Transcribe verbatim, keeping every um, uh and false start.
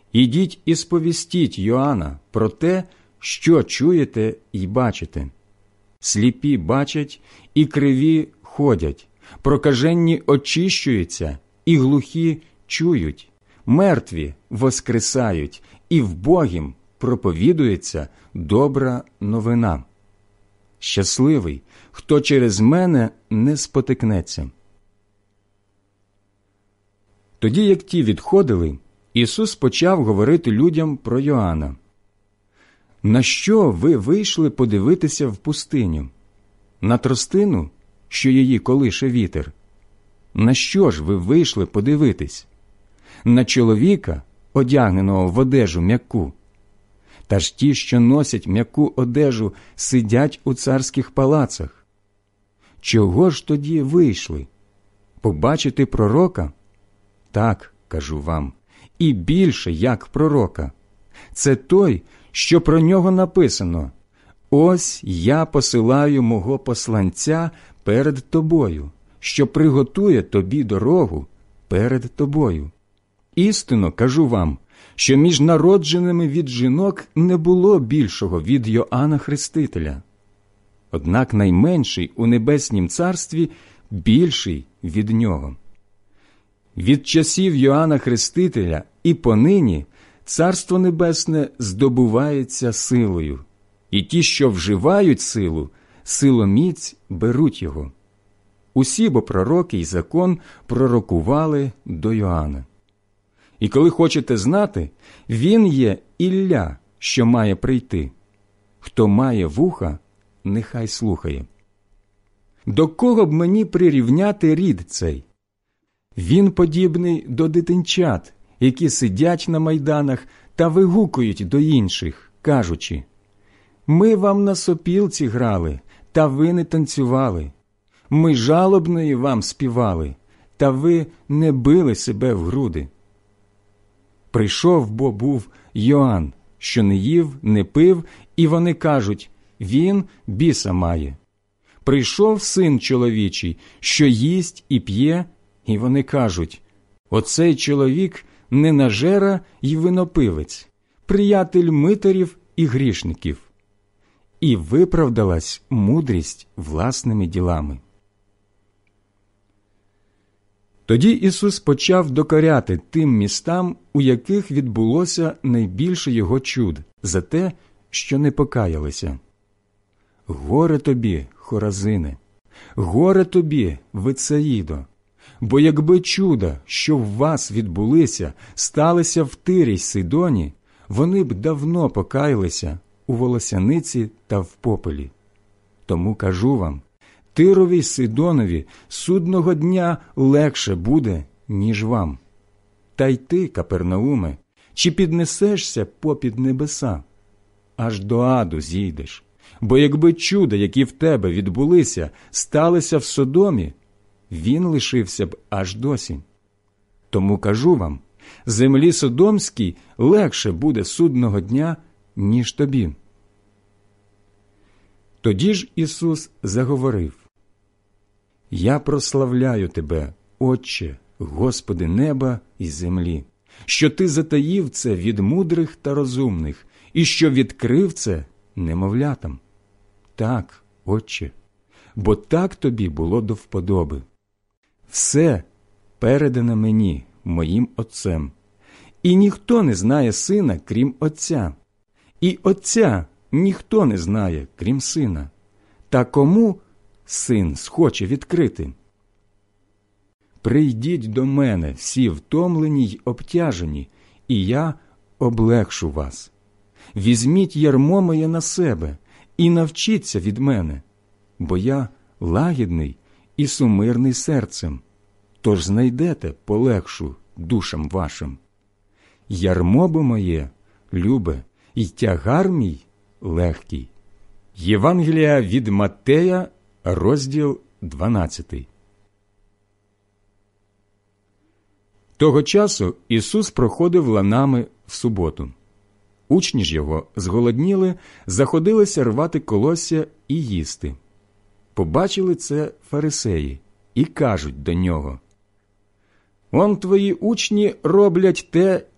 Ідіть і сповістіть Йоанна про те, що чуєте й бачите. Сліпі бачать, і криві ходять, прокаженні очищуються, і глухі чують, мертві воскресають, і вбогім проповідується добра новина. Щасливий, хто через мене не спотикнеться». Тоді, як ті відходили, Ісус почав говорити людям про Йоанна. «На що ви вийшли подивитися в пустиню? На тростину, що її колише вітер? На що ж ви вийшли подивитись? На чоловіка, одягненого в одежу м'яку? Та ж ті, що носять м'яку одежу, сидять у царських палацах. Чого ж тоді вийшли? Побачити пророка? Так, кажу вам, і більше, як пророка. Це той, що про нього написано: «Ось я посилаю мого посланця перед тобою, що приготує тобі дорогу перед тобою. Істинно кажу вам, що між народженими від жінок не було більшого від Йоанна Хрестителя. Однак найменший у небеснім царстві більший від нього. Від часів Йоанна Хрестителя і понині Царство Небесне здобувається силою, і ті, що вживають силу, силоміць беруть його. Усі бо пророки й закон пророкували до Йоанна. І коли хочете знати, він є Ілля, що має прийти. Хто має вуха, нехай слухає. До кого б мені прирівняти рід цей? Він подібний до дитинчат, які сидять на майданах та вигукують до інших, кажучи: «Ми вам на сопілці грали, та ви не танцювали. Ми жалобної вам співали, та ви не били себе в груди». Прийшов бо був Йоанн, що не їв, не пив, і вони кажуть: «Він біса має». Прийшов Син чоловічий, що їсть і п'є, і вони кажуть: «Оцей чоловік ненажера й винопивець, приятель митарів і грішників». І виправдалась мудрість власними ділами. Тоді Ісус почав докоряти тим містам, у яких відбулося найбільше Його чуд, за те, що не покаялися. «Горе тобі, Хоразине! Горе тобі, Вицаїдо! Бо якби чуда, що в вас відбулися, сталися в Тирі й Сидоні, вони б давно покаялися у волосяниці та в попелі. Тому кажу вам, Тирові й Сидонові судного дня легше буде, ніж вам. Та й ти, Капернауме, чи піднесешся попід небеса? Аж до аду зійдеш. Бо якби чуда, які в тебе відбулися, сталися в Содомі, він лишився б аж досі. Тому кажу вам, землі Содомській легше буде судного дня, ніж тобі». Тоді ж Ісус заговорив: «Я прославляю Тебе, Отче, Господи неба і землі, що Ти затаїв це від мудрих та розумних, і що відкрив це немовлятам. Так, Отче, бо так Тобі було до вподоби. Все передане мені, моїм Отцем, і ніхто не знає Сина, крім Отця, і Отця ніхто не знає, крім Сина, та кому Син схоче відкрити. Прийдіть до мене всі втомлені й обтяжені, і я облегшу вас. Візьміть ярмо моє на себе і навчіться від мене, бо я лагідний і сумирний серцем, тож знайдете полегшу душам вашим. Ярмо бо моє любе, і тягар мій легкий». Євангелія від Маттея, розділ дванадцятий. Того часу Ісус проходив ланами в суботу. Учні ж його зголодніли, заходилися рвати колосся і їсти. Побачили це фарисеї і кажуть до нього: «Он твої учні роблять те,